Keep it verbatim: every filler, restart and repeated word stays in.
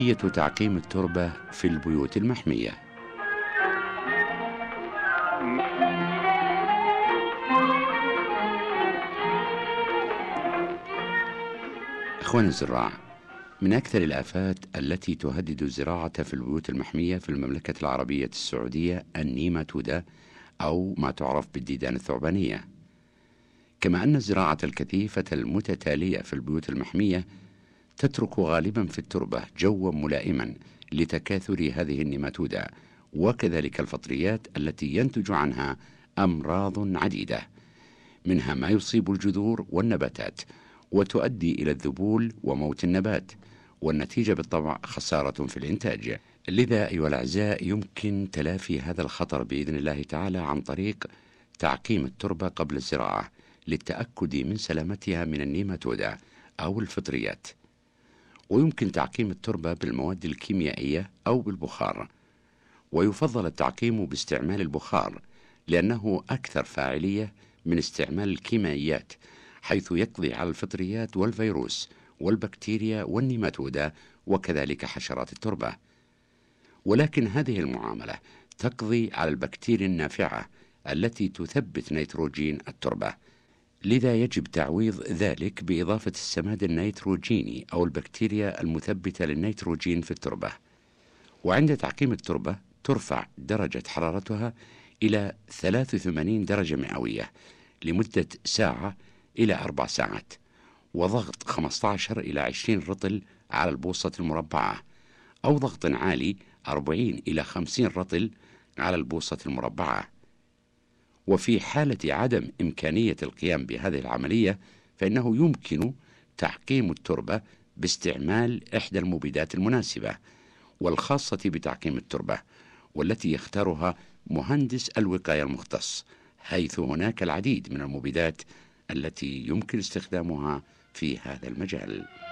هي تعقيم التربة في البيوت المحمية. إخواني الزراع، من أكثر الآفات التي تهدد الزراعة في البيوت المحمية في المملكة العربية السعودية النيماتودا، أو ما تعرف بالديدان الثعبانية. كما أن الزراعة الكثيفة المتتالية في البيوت المحمية تترك غالبا في التربة جوا ملائما لتكاثر هذه النيماتودا، وكذلك الفطريات التي ينتج عنها أمراض عديدة، منها ما يصيب الجذور والنباتات وتؤدي إلى الذبول وموت النبات، والنتيجة بالطبع خسارة في الإنتاج. لذا أيها الأعزاء، يمكن تلافي هذا الخطر بإذن الله تعالى عن طريق تعقيم التربة قبل الزراعة للتأكد من سلامتها من النيماتودا أو الفطريات. ويمكن تعقيم التربة بالمواد الكيميائية أو بالبخار، ويفضل التعقيم باستعمال البخار لأنه أكثر فاعلية من استعمال الكيميائيات، حيث يقضي على الفطريات والفيروس والبكتيريا والنيماتودا وكذلك حشرات التربة. ولكن هذه المعاملة تقضي على البكتيريا النافعة التي تثبت نيتروجين التربة، لذا يجب تعويض ذلك بإضافة السماد النيتروجيني أو البكتيريا المثبتة للنيتروجين في التربة. وعند تعقيم التربة ترفع درجة حرارتها إلى ثلاث وثمانين درجة مئوية لمدة ساعة إلى أربع ساعات، وضغط خمسة عشر إلى عشرين رطل على البوصة المربعة، أو ضغط عالي أربعين إلى خمسين رطل على البوصة المربعة. وفي حالة عدم إمكانية القيام بهذه العملية فإنه يمكن تعقيم التربة باستعمال إحدى المبيدات المناسبة والخاصة بتعقيم التربة، والتي يختارها مهندس الوقاية المختص، حيث هناك العديد من المبيدات التي يمكن استخدامها في هذا المجال.